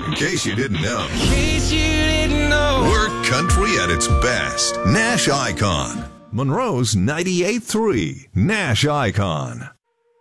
In case you didn't know. We're country at its best. Nash Icon. Monroe's 98.3 Nash Icon.